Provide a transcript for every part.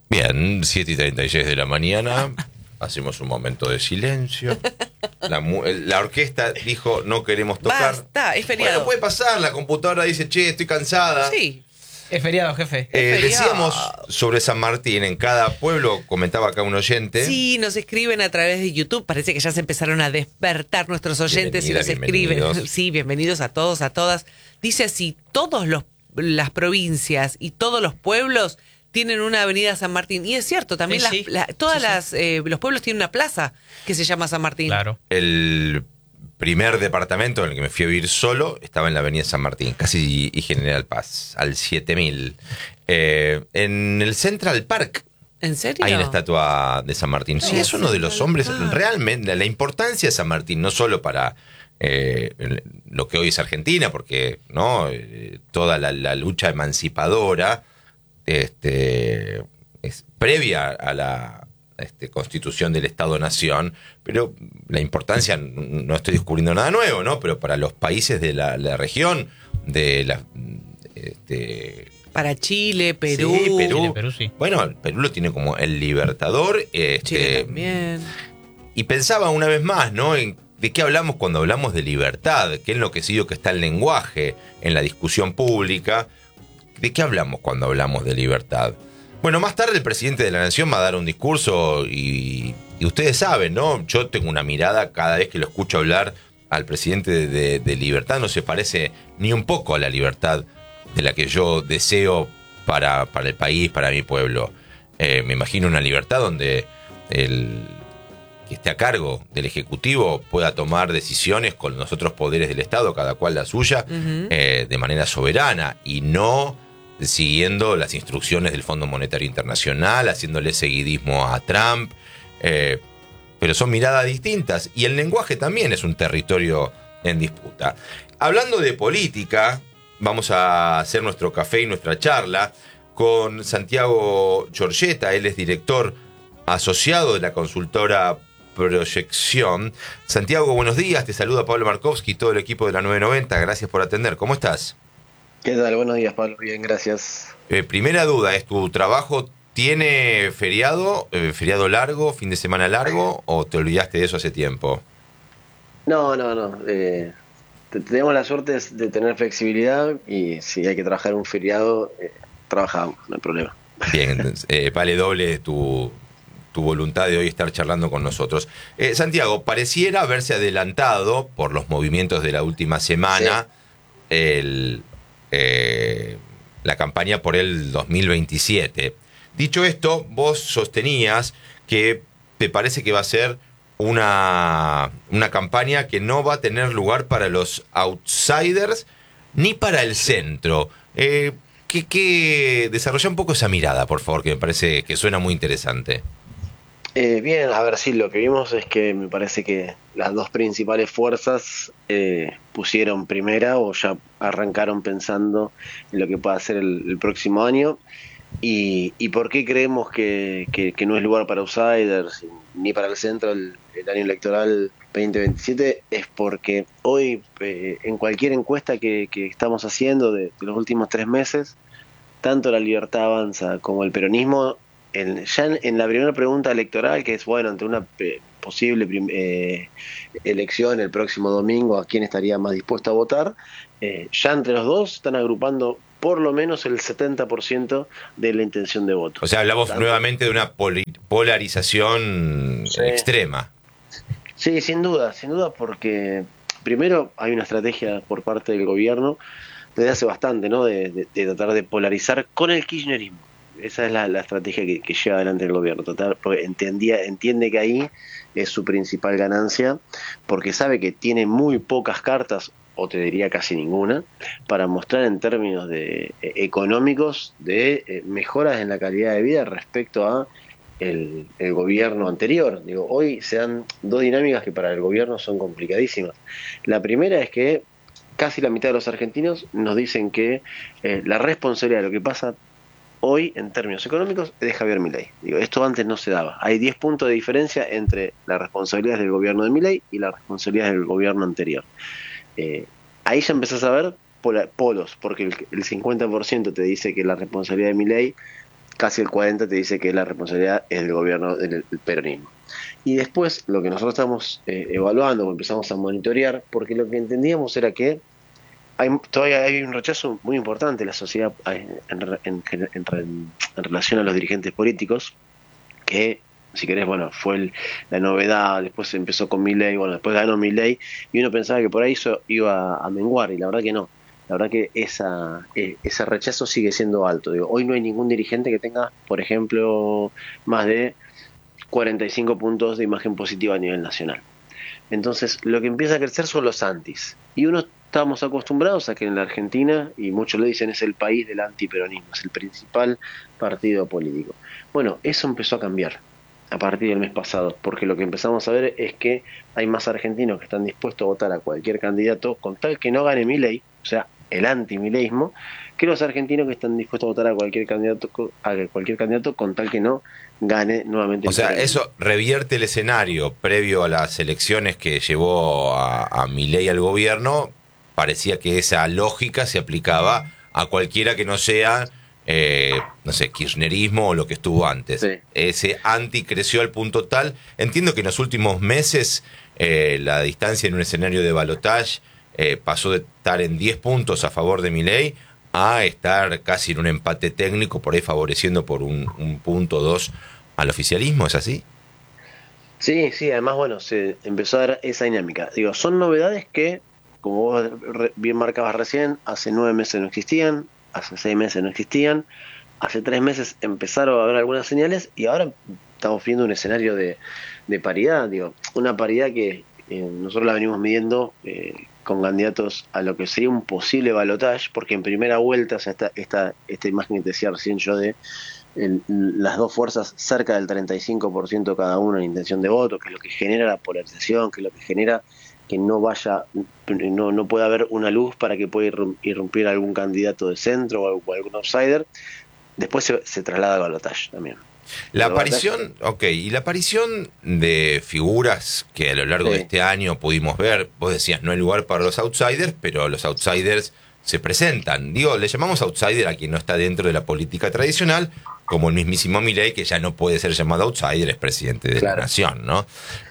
Bien, 7:36 de la mañana, hacemos un momento de silencio. La orquesta dijo, no queremos tocar. Basta, es feriado. Bueno, puede pasar, la computadora dice, che, estoy cansada. Sí. Es feriado, jefe. Decíamos sobre San Martín, en cada pueblo, comentaba acá un oyente. Sí, nos escriben a través de YouTube. Parece que ya se empezaron a despertar nuestros oyentes y nos escriben. Sí, bienvenidos a todos, a todas. Dice así, las provincias y todos los pueblos tienen una avenida San Martín. Y es cierto, también los pueblos tienen una plaza que se llama San Martín. Claro. El primer departamento en el que me fui a vivir solo estaba en la avenida San Martín, casi y General Paz, al 7000. En el Central Park. ¿En serio? Hay una estatua de San Martín. Sí, es uno de los hombres, realmente, la importancia de San Martín, no solo para lo que hoy es Argentina, porque no toda la lucha emancipadora es previa a la constitución del Estado-Nación, pero la importancia, no estoy descubriendo nada nuevo, ¿no? Pero para los países de la región, para Chile, Perú. Sí, Chile, Perú, sí. Bueno, Perú lo tiene como el libertador. Chile también. Y pensaba una vez más, ¿no? ¿De qué hablamos cuando hablamos de libertad? Qué enloquecido que está el lenguaje en la discusión pública. ¿De qué hablamos cuando hablamos de libertad? Bueno, más tarde el presidente de la Nación va a dar un discurso y ustedes saben, ¿no? Yo tengo una mirada cada vez que lo escucho hablar al presidente de libertad. No se parece ni un poco a la libertad de la que yo deseo para el país, para mi pueblo. Me imagino una libertad donde el que esté a cargo del Ejecutivo pueda tomar decisiones con los otros poderes del Estado, cada cual la suya, de manera soberana y no siguiendo las instrucciones del Fondo Monetario Internacional, haciéndole seguidismo a Trump, pero son miradas distintas y el lenguaje también es un territorio en disputa. Hablando de política, vamos a hacer nuestro café y nuestra charla con Santiago Giorgetta. Él es director asociado de la consultora Proyección. Santiago, buenos días, te saluda Pablo Markovsky y todo el equipo de la 990, gracias por atender. ¿Cómo estás? ¿Qué tal? Buenos días, Pablo. Bien, gracias. Primera duda, ¿es tu trabajo tiene feriado largo, fin de semana largo, o te olvidaste de eso hace tiempo? No. Tenemos la suerte de tener flexibilidad y si hay que trabajar un feriado, trabajamos, no hay problema. Bien, vale doble tu voluntad de hoy estar charlando con nosotros. Santiago, pareciera haberse adelantado por los movimientos de la última semana la campaña por el 2027. Dicho esto, vos sostenías que te parece que va a ser una campaña que no va a tener lugar para los outsiders ni para el centro. Desarrolla un poco esa mirada, por favor, que me parece que suena muy interesante. Bien, a ver, sí, lo que vimos es que me parece que las dos principales fuerzas pusieron primera o ya arrancaron pensando en lo que pueda ser el próximo año. ¿Y por qué creemos que no es lugar para outsiders ni para el centro el año electoral 2027? Es porque hoy, en cualquier encuesta que estamos haciendo de los últimos 3 meses, tanto la Libertad Avanza como el peronismo, ya en la primera pregunta electoral, que es, bueno, ante una posible elección el próximo domingo, ¿a quién estaría más dispuesto a votar? Ya entre los dos están agrupando por lo menos el 70% de la intención de voto. O sea, hablamos nuevamente de una polarización extrema. Sí, sin duda, porque primero hay una estrategia por parte del gobierno desde hace bastante, ¿no? De tratar de polarizar con el kirchnerismo. Esa es la estrategia que lleva adelante el gobierno, porque entiende que ahí es su principal ganancia, porque sabe que tiene muy pocas cartas, o te diría casi ninguna, para mostrar en términos de económicos de mejoras en la calidad de vida respecto a el gobierno anterior. Digo, hoy se dan dos dinámicas que para el gobierno son complicadísimas. La primera es que casi la mitad de los argentinos nos dicen que la responsabilidad de lo que pasa hoy en términos económicos es de Javier Milei. Digo, esto antes no se daba. Hay 10 puntos de diferencia entre las responsabilidades del gobierno de Milei y las responsabilidades del gobierno anterior. Ahí ya empezás a ver polos, porque el 50% te dice que la responsabilidad de Milei casi el 40% te dice que la responsabilidad es del gobierno del peronismo. Y después lo que nosotros estamos evaluando, empezamos a monitorear, porque lo que entendíamos era que todavía hay un rechazo muy importante de la sociedad en relación a los dirigentes políticos, que, si querés, bueno, fue la novedad. Después empezó con Milei, bueno, después ganó Milei, y uno pensaba que por ahí eso iba a menguar, y la verdad que no. La verdad que ese rechazo sigue siendo alto. Digo, hoy no hay ningún dirigente que tenga, por ejemplo, más de 45 puntos de imagen positiva a nivel nacional. Entonces, lo que empieza a crecer son los antis. Y uno estamos acostumbrados a que en la Argentina, y muchos lo dicen, es el país del antiperonismo, es el principal partido político. Bueno, eso empezó a cambiar a partir del mes pasado, porque lo que empezamos a ver es que hay más argentinos que están dispuestos a votar a cualquier candidato con tal que no gane Milei, o sea, el antimileísmo, que los argentinos que están dispuestos a votar a cualquier candidato con tal que no gane nuevamente. O sea, eso revierte el escenario previo a las elecciones que llevó a Milei al gobierno. Parecía que esa lógica se aplicaba a cualquiera que no sea, no sé, kirchnerismo o lo que estuvo antes. Sí. Ese anti creció al punto tal. Entiendo que en los últimos meses la distancia en un escenario de balotaje pasó de estar en 10 puntos a favor de Milei a estar casi en un empate técnico, por ahí favoreciendo por un punto o dos al oficialismo. ¿Es así? Sí, sí, además, bueno, se empezó a dar esa dinámica. Digo, son novedades que, como vos bien marcabas recién, hace 9 meses no existían, hace 6 meses no existían, hace 3 meses empezaron a haber algunas señales, y ahora estamos viendo un escenario de paridad. Digo, una paridad que nosotros la venimos midiendo con candidatos a lo que sería un posible balotaje, porque en primera vuelta, o sea, esta imagen que te decía recién yo de las dos fuerzas cerca del 35% cada uno en intención de voto, que es lo que genera la polarización, que es lo que genera que no pueda haber una luz para que pueda irrumpir algún candidato de centro o algún outsider. Después se traslada al balotaje también. La aparición, y la aparición de figuras que a lo largo de este año pudimos ver, vos decías, no hay lugar para los outsiders, pero los outsiders se presentan. Digo, le llamamos outsider a quien no está dentro de la política tradicional, como el mismísimo Milei, que ya no puede ser llamado outsider, es presidente de la nación, ¿no?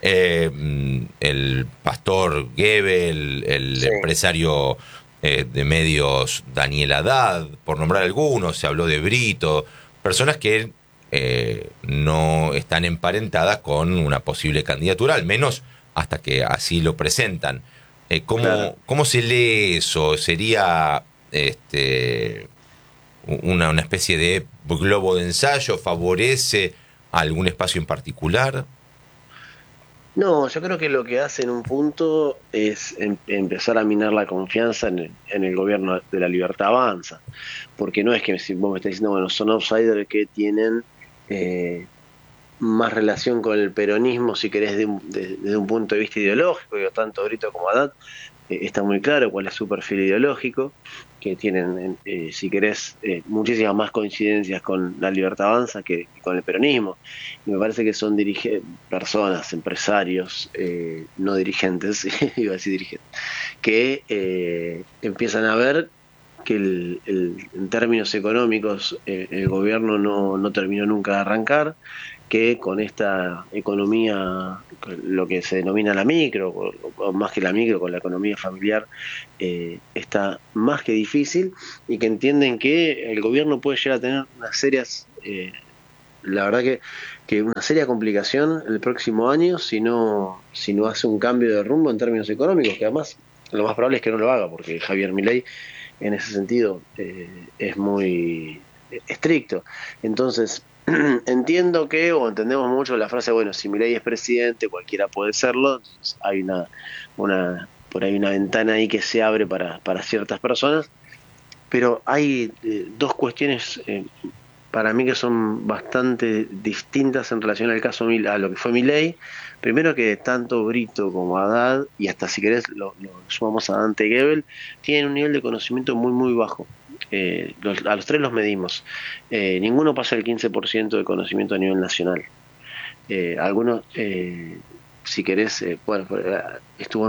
El pastor Gebel, el empresario de medios Daniel Haddad, por nombrar algunos, se habló de Brito, personas que no están emparentadas con una posible candidatura, al menos hasta que así lo presentan. ¿Cómo se lee eso? ¿Sería una especie de globo de ensayo? ¿Favorece a algún espacio en particular? No, yo creo que lo que hace en un punto es empezar a minar la confianza en el gobierno de la Libertad Avanza, porque no es que si vos me estás diciendo, bueno, son outsiders que tienen más relación con el peronismo, si querés, desde un punto de vista ideológico. Digo, tanto Brito como Haddad está muy claro cuál es su perfil ideológico, que tienen, si querés, muchísimas más coincidencias con la Libertad Avanza que con el peronismo. Y me parece que son personas, empresarios, no dirigentes, iba a decir dirigentes, que empiezan a ver que en términos económicos el gobierno no terminó nunca de arrancar, que con esta economía, lo que se denomina la micro, o más que la micro, con la economía familiar, está más que difícil, y que entienden que el gobierno puede llegar a tener unas serias, la verdad que una seria complicación el próximo año si no hace un cambio de rumbo en términos económicos, que además lo más probable es que no lo haga, porque Javier Milei en ese sentido es muy estricto. Entonces, entendemos mucho la frase, bueno, si Milei es presidente, cualquiera puede serlo. Entonces, hay por ahí una ventana ahí que se abre para ciertas personas, pero hay dos cuestiones para mí que son bastante distintas en relación al caso a lo que fue Milei. Primero, que tanto Brito como Haddad, y hasta si querés lo sumamos a Dante Gebel, tienen un nivel de conocimiento muy muy bajo. A los tres los medimos. Ninguno pasa el 15% de conocimiento a nivel nacional. Algunos, si querés, estuvo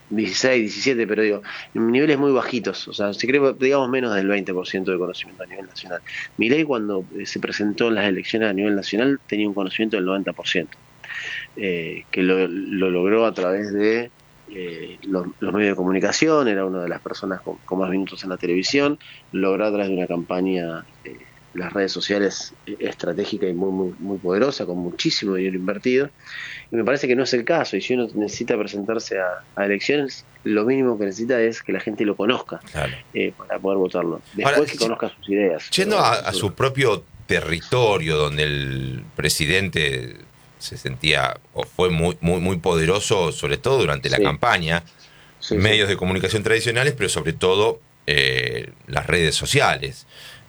16, 17, pero digo, en niveles muy bajitos, o sea, se cree, digamos, menos del 20% de conocimiento a nivel nacional. Milei, cuando se presentó en las elecciones a nivel nacional, tenía un conocimiento del 90%, que lo logró a través de los medios de comunicación, era una de las personas con más minutos en la televisión, lo logró a través de una campaña las redes sociales estratégica y muy poderosa, con muchísimo dinero invertido, y me parece que no es el caso, y si uno necesita presentarse a elecciones, lo mínimo que necesita es que la gente lo conozca, claro, para poder votarlo, después ahora, que conozca sus ideas. Yendo a su propio territorio, donde el presidente se sentía o fue muy poderoso, sobre todo durante la campaña, medios de comunicación tradicionales, pero sobre todo las redes sociales.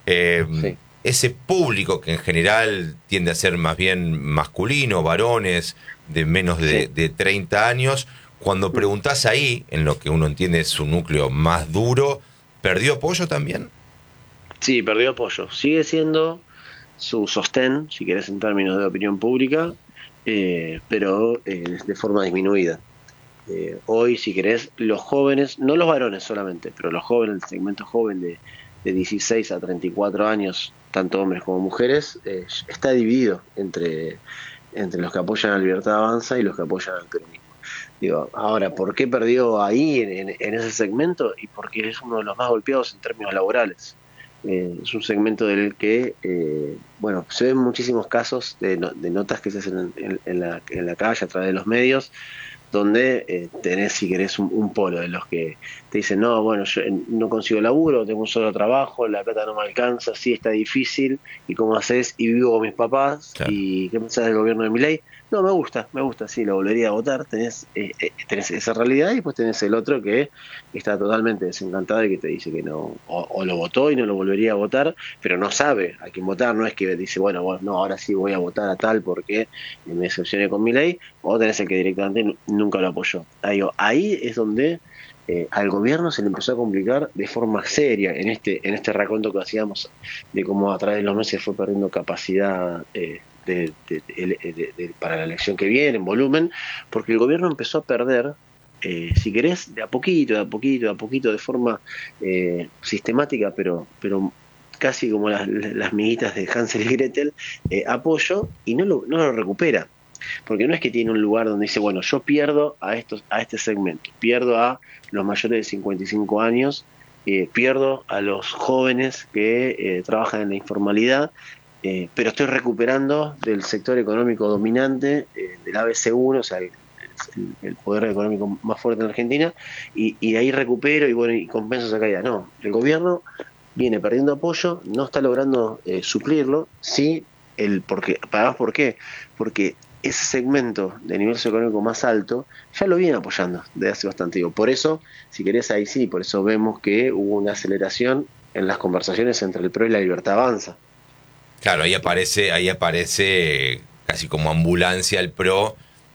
Ese público que en general tiende a ser más bien masculino, varones de menos de 30 años, cuando preguntás ahí, en lo que uno entiende es su núcleo más duro, ¿perdió apoyo también? Sí, perdió apoyo. Sigue siendo su sostén, si querés, en términos de opinión pública, pero de forma disminuida. Hoy, si querés, los jóvenes, no los varones solamente, pero los jóvenes, el segmento joven de 16 a 34 años, tanto hombres como mujeres, está dividido entre los que apoyan a Libertad Avanza y los que apoyan al peronismo. Digo, ahora, ¿por qué perdió ahí en ese segmento? Y porque es uno de los más golpeados en términos laborales. Es un segmento del que, bueno, se ven muchísimos casos de notas que se hacen en la calle a través de los medios, donde tenés, si querés, un polo de los que te dicen, no, bueno, yo no consigo laburo, tengo un solo trabajo, la plata no me alcanza, sí está difícil, ¿y cómo haces? Y vivo con mis papás, claro. ¿Y qué pensás del gobierno de Milei? No, me gusta, sí, lo volvería a votar. Tenés esa realidad, y después tenés el otro que está totalmente desencantado y que te dice que no, o lo votó y no lo volvería a votar, pero no sabe a quién votar. No es que dice, bueno, no, ahora sí voy a votar a tal porque me decepcioné con Milei, o tenés el que directamente nunca lo apoyó. Ahí es donde al gobierno se le empezó a complicar de forma seria en este raconto que hacíamos de cómo a través de los meses fue perdiendo capacidad para la elección que viene, en volumen, porque el gobierno empezó a perder, si querés, de a poquito, de forma sistemática, pero casi como las miguitas de Hansel y Gretel, apoyo, y no lo recupera. Porque no es que tiene un lugar donde dice, bueno, yo pierdo a este segmento, pierdo a los mayores de 55 años, pierdo a los jóvenes que trabajan en la informalidad, pero estoy recuperando del sector económico dominante, del ABC1, o sea, el poder económico más fuerte en Argentina, y de ahí recupero y bueno, y compenso esa caída. No, el gobierno viene perdiendo apoyo, no está logrando suplirlo, sí, ¿por qué? Porque ese segmento de nivel socioeconómico más alto ya lo viene apoyando desde hace bastante tiempo. Por eso, si querés, ahí sí, por eso vemos que hubo una aceleración en las conversaciones entre el PRO y la Libertad Avanza. Claro, ahí aparece casi como ambulancia el PRO,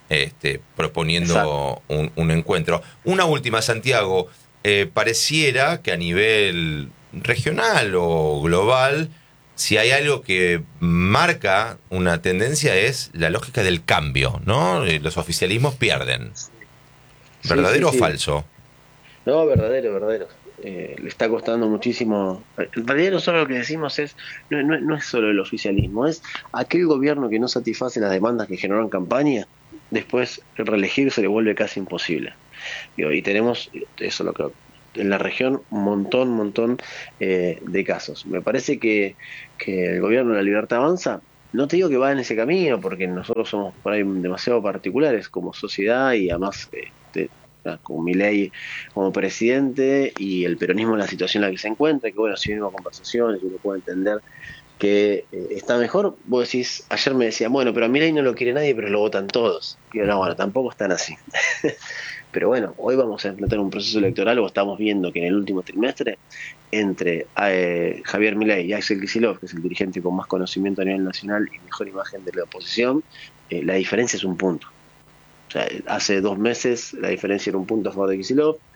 proponiendo un encuentro. Una última, Santiago, pareciera que a nivel regional o global, si hay algo que marca una tendencia es la lógica del cambio, ¿no? Los oficialismos pierden. ¿Verdadero o falso? No, verdadero. Le está costando muchísimo. En realidad no solo lo que decimos no es solo el oficialismo, es aquel gobierno que no satisface las demandas que generó en campaña, después reelegir se le vuelve casi imposible. Y tenemos, eso lo creo, en la región un montón de casos. Me parece que el gobierno de la Libertad Avanza, no te digo que va en ese camino, porque nosotros somos por ahí demasiado particulares como sociedad, y además con Milei como presidente y el peronismo en la situación en la que se encuentra, que bueno, si venimos a conversaciones uno puede entender que está mejor. Vos decís, ayer me decían, bueno, pero a Milei no lo quiere nadie, pero lo votan todos. Y yo, no, bueno, tampoco están así. Pero bueno, hoy vamos a enfrentar un proceso electoral, o estamos viendo que en el último trimestre, entre Javier Milei y Axel Kicillof, que es el dirigente con más conocimiento a nivel nacional y mejor imagen de la oposición, la diferencia es un punto. O sea, hace 2 meses la diferencia era un punto a favor de Kicillof,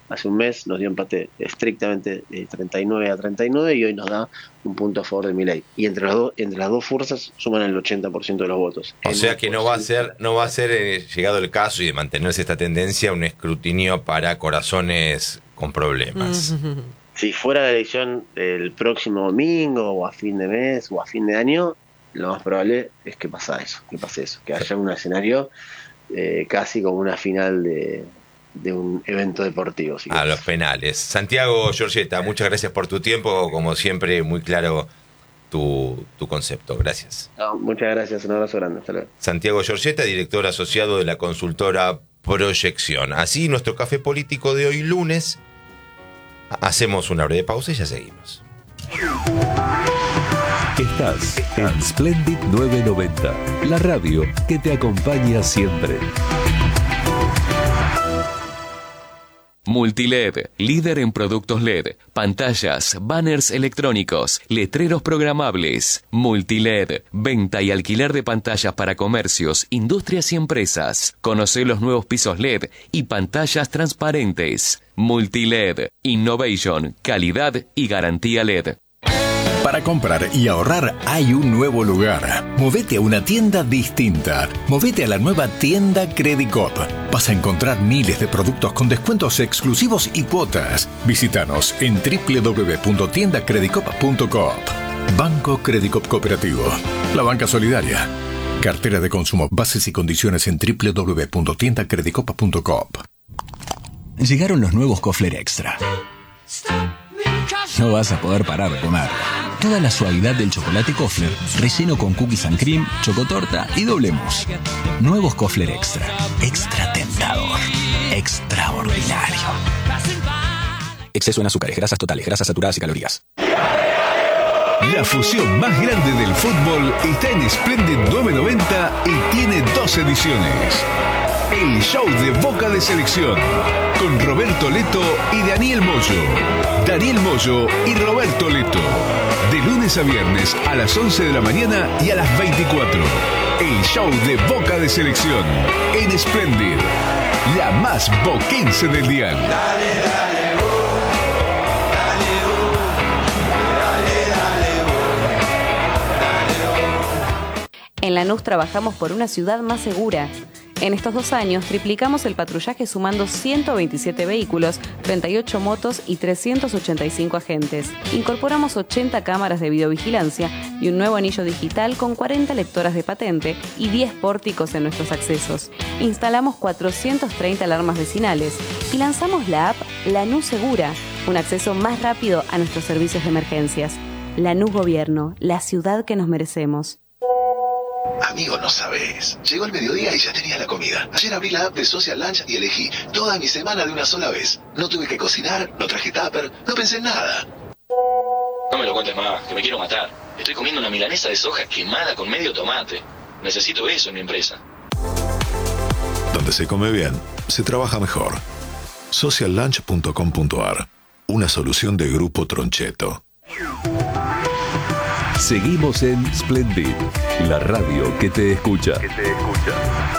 hace un mes nos dio empate estrictamente 39-39 y hoy nos da un punto a favor de Milei. Y entre las dos fuerzas suman el 80% de los votos. O sea que no va a ser, llegado el caso y de mantenerse esta tendencia, un escrutinio para corazones con problemas. Si fuera la elección el próximo domingo o a fin de mes o a fin de año, lo más probable es que pase eso, que haya un escenario casi como una final de un evento deportivo. A los penales. Santiago Giorgetta, muchas gracias por tu tiempo, como siempre muy claro tu concepto. Gracias. No, muchas gracias, un abrazo grande. Hasta luego. Santiago Giorgetta, director asociado de la consultora Proyección. Así nuestro café político de hoy lunes. Hacemos una breve pausa y ya seguimos. Estás en Splendid 990, la radio que te acompaña siempre. Multiled, líder en productos LED, pantallas, banners electrónicos, letreros programables. Multiled, venta y alquiler de pantallas para comercios, industrias y empresas. Conoce los nuevos pisos LED y pantallas transparentes. Multiled, innovation, calidad y garantía LED. Para comprar y ahorrar hay un nuevo lugar. Movete a una tienda distinta. Movete a la nueva tienda Credicop. Vas a encontrar miles de productos con descuentos exclusivos y cuotas. Visítanos en www.tiendacredicop.coop. Banco Credicop Cooperativo. La banca solidaria. Cartera de consumo. Bases y condiciones en www.tiendacredicop.coop. Llegaron los nuevos Kofler Extra. No vas a poder parar de comer. Toda la suavidad del chocolate Kofler, relleno con cookies and cream, chocotorta y doble mousse. Nuevos Kofler Extra. Extra tentador. Extraordinario. Exceso en azúcares, grasas totales, grasas saturadas y calorías. La fusión más grande del fútbol está en Splendid 990 y tiene 2 ediciones. El show de Boca de Selección, con Roberto Leto y Daniel Moyo. Daniel Moyo y Roberto Leto. De lunes a viernes a las 11 de la mañana y a las 24. El show de Boca de Selección, en Splendid, la más boquense del dial. En Lanús trabajamos por una ciudad más segura. En estos 2 años triplicamos el patrullaje sumando 127 vehículos, 38 motos y 385 agentes. Incorporamos 80 cámaras de videovigilancia y un nuevo anillo digital con 40 lectoras de patente y 10 pórticos en nuestros accesos. Instalamos 430 alarmas vecinales y lanzamos la app Lanús Segura, un acceso más rápido a nuestros servicios de emergencias. Lanús Gobierno, la ciudad que nos merecemos. Amigo, no sabés. Llegó el mediodía y ya tenía la comida. Ayer abrí la app de Social Lunch y elegí toda mi semana de una sola vez. No tuve que cocinar, no traje tupper, no pensé en nada. No me lo cuentes más, que me quiero matar. Estoy comiendo una milanesa de soja quemada con medio tomate. Necesito eso en mi empresa. Donde se come bien, se trabaja mejor. Sociallunch.com.ar. Una solución de Grupo Troncheto. Seguimos en Splendid, la radio que te escucha.